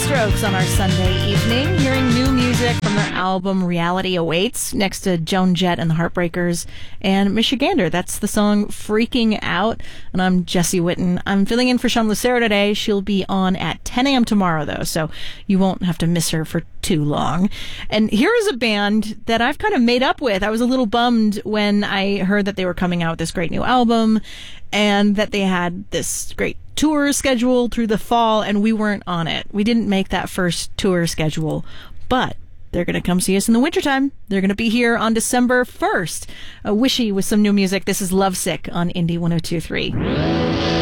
Strokes on our Sunday evening, hearing new music from their album Reality Awaits, next to Joan Jett and the Heartbreakers and Michigander. That's the song Freaking Out. And I'm Jesse Witten. I'm filling in for Sean Lucero today. She'll be on at 10 a.m. tomorrow, though, so you won't have to miss her for too long. And here is a band that I've kind of made up with. I was a little bummed when I heard that they were coming out with this great new album and that they had this great tour scheduled through the fall, and we weren't on it. We didn't make that first tour schedule, but they're going to come see us in the wintertime. They're going to be here on December 1st. Wishy with some new music. This is Lovesick on Indie 102.3.